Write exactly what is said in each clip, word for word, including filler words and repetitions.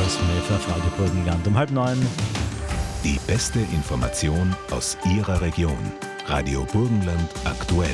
für Radio Burgenland um halb neun. Die beste Information aus Ihrer Region. Radio Burgenland aktuell.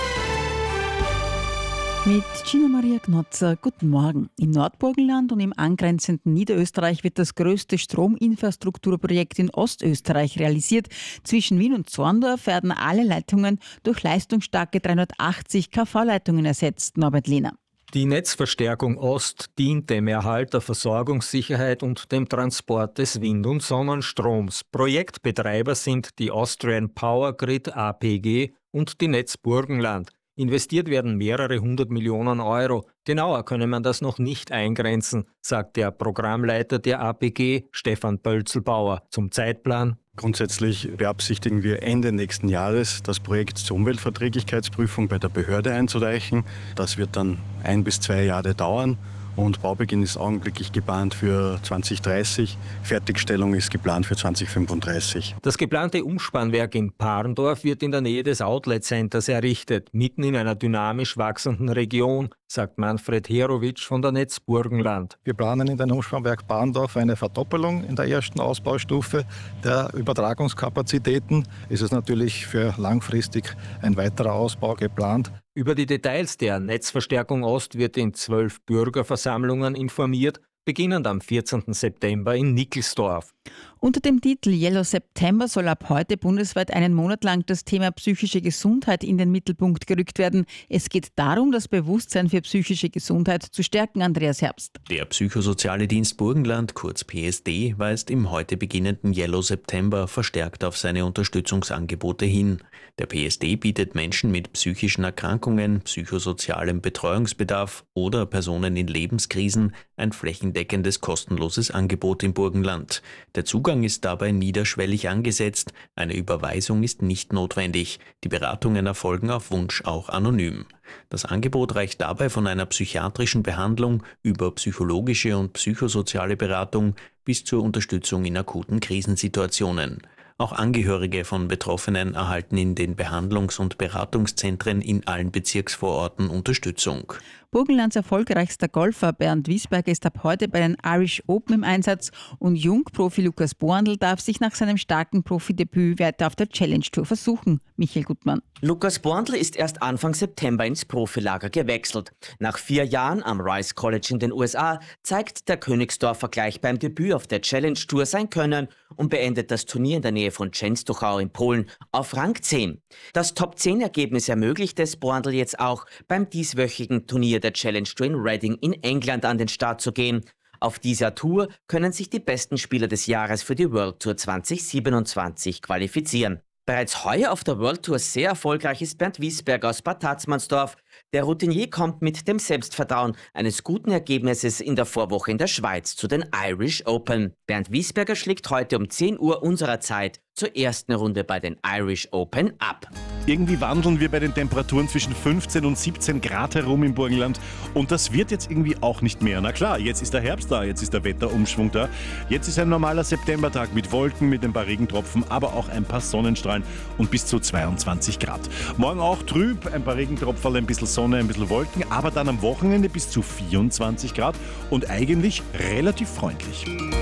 Mit Gina Maria Gnotzer, guten Morgen. Im Nordburgenland und im angrenzenden Niederösterreich wird das größte Strominfrastrukturprojekt in Ostösterreich realisiert. Zwischen Wien und Zorndorf werden alle Leitungen durch leistungsstarke dreihundertachtzig KV-Leitungen ersetzt. Norbert Lehner. Die Netzverstärkung Ost dient dem Erhalt der Versorgungssicherheit und dem Transport des Wind- und Sonnenstroms. Projektbetreiber sind die Austrian Power Grid A P G und die Netz Burgenland. Investiert werden mehrere hundert Millionen Euro. Genauer könne man das noch nicht eingrenzen, sagt der Programmleiter der A P G, Stefan Pölzelbauer, zum Zeitplan. Grundsätzlich beabsichtigen wir Ende nächsten Jahres das Projekt zur Umweltverträglichkeitsprüfung bei der Behörde einzureichen. Das wird dann ein bis zwei Jahre dauern. Und Baubeginn ist augenblicklich geplant für zwanzig dreißig. Fertigstellung ist geplant für zwanzig fünfunddreißig. Das geplante Umspannwerk in Parndorf wird in der Nähe des Outlet Centers errichtet, mitten in einer dynamisch wachsenden Region, sagt Manfred Herowitsch von der Netz Burgenland. Wir planen in dem Umspannwerk Parndorf eine Verdoppelung in der ersten Ausbaustufe der Übertragungskapazitäten. Es ist natürlich für langfristig ein weiterer Ausbau geplant. Über die Details der Netzverstärkung Ost wird in zwölf Bürgerversammlungen informiert, beginnend am vierzehnten September in Nickelsdorf. Unter dem Titel Yellow September soll ab heute bundesweit einen Monat lang das Thema psychische Gesundheit in den Mittelpunkt gerückt werden. Es geht darum, das Bewusstsein für psychische Gesundheit zu stärken. Andreas Herbst. Der Psychosoziale Dienst Burgenland, kurz P S D, weist im heute beginnenden Yellow September verstärkt auf seine Unterstützungsangebote hin. Der P S D bietet Menschen mit psychischen Erkrankungen, psychosozialem Betreuungsbedarf oder Personen in Lebenskrisen ein flächendeckendes kostenloses Angebot im Burgenland. Der Zugang ist dabei niederschwellig angesetzt, eine Überweisung ist nicht notwendig. Die Beratungen erfolgen auf Wunsch auch anonym. Das Angebot reicht dabei von einer psychiatrischen Behandlung über psychologische und psychosoziale Beratung bis zur Unterstützung in akuten Krisensituationen. Auch Angehörige von Betroffenen erhalten in den Behandlungs- und Beratungszentren in allen Bezirksvororten Unterstützung. Burgenlands erfolgreichster Golfer Bernd Wiesberger ist ab heute bei den Irish Open im Einsatz und Jungprofi Lukas Borndl darf sich nach seinem starken Profidebüt weiter auf der Challenge Tour versuchen. Michael Gutmann. Lukas Borndl ist erst Anfang September ins Profilager gewechselt. Nach vier Jahren am Rice College in den U S A zeigt der Königsdorfer gleich beim Debüt auf der Challenge Tour sein Können und beendet das Turnier in der Nähe von Częstochowa in Polen auf Rang zehn. Das Top zehn Ergebnis ermöglicht es Borndl jetzt auch beim dieswöchigen Turnier der Challenge Tour in Reading in England an den Start zu gehen. Auf dieser Tour können sich die besten Spieler des Jahres für die World Tour zwanzig siebenundzwanzig qualifizieren. Bereits heuer auf der World Tour sehr erfolgreich ist Bernd Wiesberger aus Bad Tatzmannsdorf. Der Routinier kommt mit dem Selbstvertrauen eines guten Ergebnisses in der Vorwoche in der Schweiz zu den Irish Open. Bernd Wiesberger schlägt heute um zehn Uhr unserer Zeit zur ersten Runde bei den Irish Open ab. Irgendwie wandeln wir bei den Temperaturen zwischen fünfzehn und siebzehn Grad herum im Burgenland und das wird jetzt irgendwie auch nicht mehr. Na klar, jetzt ist der Herbst da, jetzt ist der Wetterumschwung da, jetzt ist ein normaler Septembertag mit Wolken, mit ein paar Regentropfen, aber auch ein paar Sonnenstrahlen und bis zu zweiundzwanzig Grad. Morgen auch trüb, ein paar Regentropfen, ein bisschen Sonne, ein bisschen Wolken, aber dann am Wochenende bis zu vierundzwanzig Grad und eigentlich relativ freundlich.